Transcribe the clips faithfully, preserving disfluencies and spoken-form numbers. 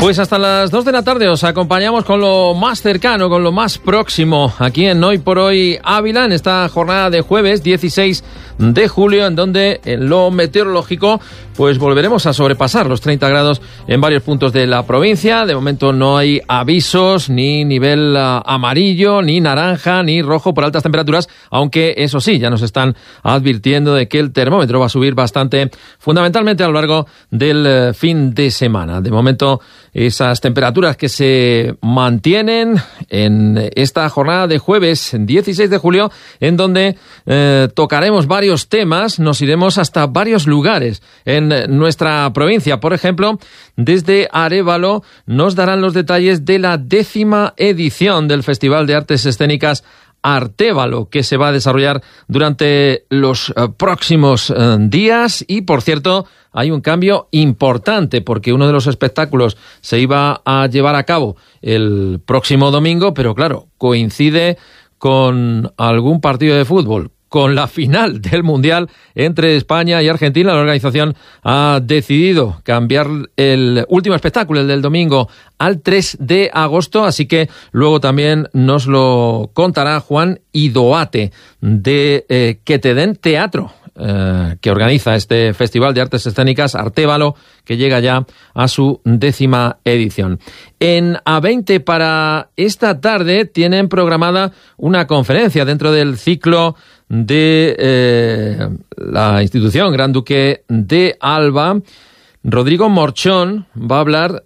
Pues hasta las dos de la tarde os acompañamos con lo más cercano, con lo más próximo, aquí en Hoy por Hoy Ávila, en esta jornada de jueves dieciséis de julio, en donde en lo meteorológico pues volveremos a sobrepasar los treinta grados en varios puntos de la provincia. De momento no hay avisos, ni nivel uh, amarillo, ni naranja, ni rojo por altas temperaturas, aunque eso sí, ya nos están advirtiendo de que el termómetro va a subir bastante, fundamentalmente a lo largo del uh, fin de semana. De momento, esas temperaturas que se mantienen en esta jornada de jueves dieciséis de julio, en donde eh, tocaremos varios temas, nos iremos hasta varios lugares en nuestra provincia. Por ejemplo, desde Arévalo nos darán los detalles de la décima edición del Festival de Artes Escénicas Artévalo, que se va a desarrollar durante los uh, próximos uh, días. Y, por cierto, hay un cambio importante, porque uno de los espectáculos se iba a llevar a cabo el próximo domingo, pero claro, coincide con algún partido de fútbol, con la final del Mundial entre España y Argentina. La organización ha decidido cambiar el último espectáculo, el del domingo, al tres de agosto, así que luego también nos lo contará Juan Idoate de eh, Que Te Den Teatro, eh, que organiza este Festival de Artes Escénicas Artévalo, que llega ya a su décima edición. En A veinte para esta tarde tienen programada una conferencia dentro del ciclo de eh, la institución Gran Duque de Alba. Rodrigo Morchón va a hablar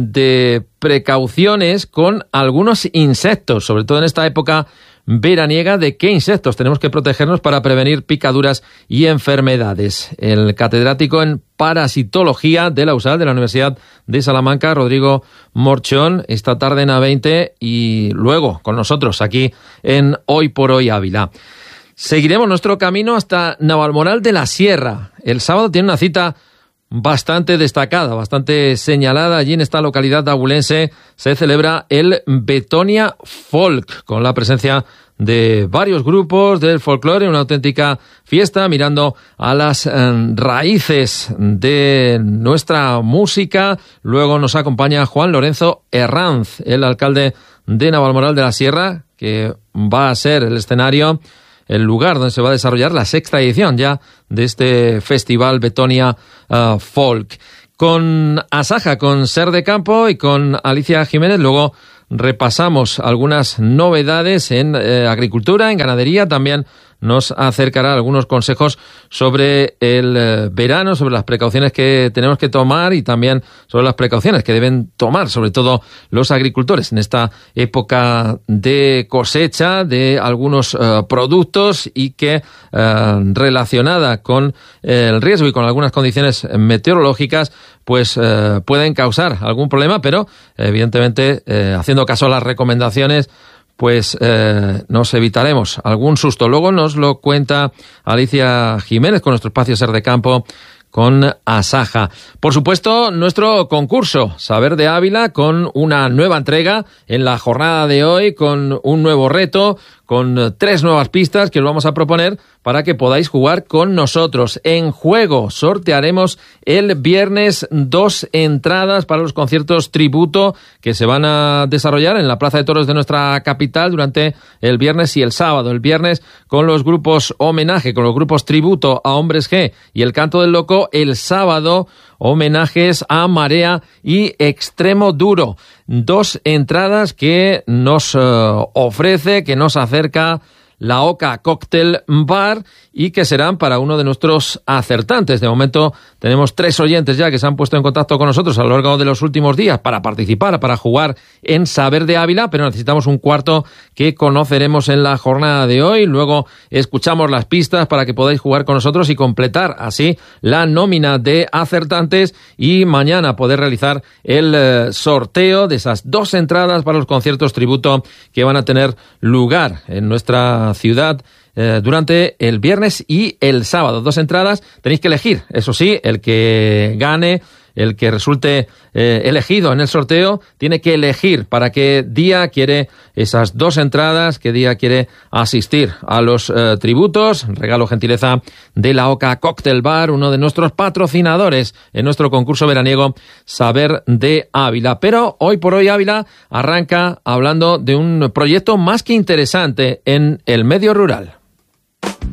de precauciones con algunos insectos, sobre todo en esta época veraniega. ¿De qué insectos tenemos que protegernos para prevenir picaduras y enfermedades? El catedrático en parasitología de la U S A L, de la Universidad de Salamanca, Rodrigo Morchón, esta tarde en A veinte y luego con nosotros aquí en Hoy por Hoy Ávila. Seguiremos nuestro camino hasta Navalmoral de la Sierra. El sábado tiene una cita bastante destacada, bastante señalada. Allí en esta localidad abulense se celebra el Betonia Folk, con la presencia de varios grupos del folclore, una auténtica fiesta mirando a las eh, raíces de nuestra música. Luego nos acompaña Juan Lorenzo Herranz, el alcalde de Navalmoral de la Sierra, que va a ser el escenario, el lugar donde se va a desarrollar la sexta edición ya de este festival Betonia uh, Folk. Con Asaja, con Ser de Campo y con Alicia Jiménez, luego repasamos algunas novedades en eh, agricultura, en ganadería. También nos acercará algunos consejos sobre el eh, verano, sobre las precauciones que tenemos que tomar y también sobre las precauciones que deben tomar, sobre todo los agricultores, en esta época de cosecha de algunos eh, productos y que eh, relacionada con eh, el riesgo y con algunas condiciones meteorológicas, pues eh, pueden causar algún problema, pero evidentemente eh, haciendo caso a las recomendaciones, pues eh, nos evitaremos algún susto. Luego nos lo cuenta Alicia Jiménez con nuestro espacio Ser de Campo con Asaja. Por supuesto, nuestro concurso Saber de Ávila, con una nueva entrega en la jornada de hoy, con un nuevo reto, con tres nuevas pistas que os vamos a proponer para que podáis jugar con nosotros. En juego sortearemos el viernes dos entradas para los conciertos tributo que se van a desarrollar en la Plaza de Toros de nuestra capital durante el viernes y el sábado. El viernes con los grupos homenaje, con los grupos tributo a Hombres G y El Canto del Loco. El sábado homenajes a Marea y Extremo Duro. Dos entradas que nos uh, ofrece, que nos acerca la Oca Cocktail Bar y que serán para uno de nuestros acertantes. De momento tenemos tres oyentes ya que se han puesto en contacto con nosotros a lo largo de los últimos días para participar, para jugar en Saber de Ávila, pero necesitamos un cuarto que conoceremos en la jornada de hoy. Luego escuchamos las pistas para que podáis jugar con nosotros y completar así la nómina de acertantes y mañana poder realizar el eh, sorteo de esas dos entradas para los conciertos tributo que van a tener lugar en nuestra ciudad eh, durante el viernes y el sábado. Dos entradas, tenéis que elegir, eso sí, el que gane el que resulte eh, elegido en el sorteo tiene que elegir para qué día quiere esas dos entradas, qué día quiere asistir a los eh, tributos. Regalo gentileza de la Oca Cocktail Bar, uno de nuestros patrocinadores en nuestro concurso veraniego Saber de Ávila. Pero hoy por hoy Ávila arranca hablando de un proyecto más que interesante en el medio rural.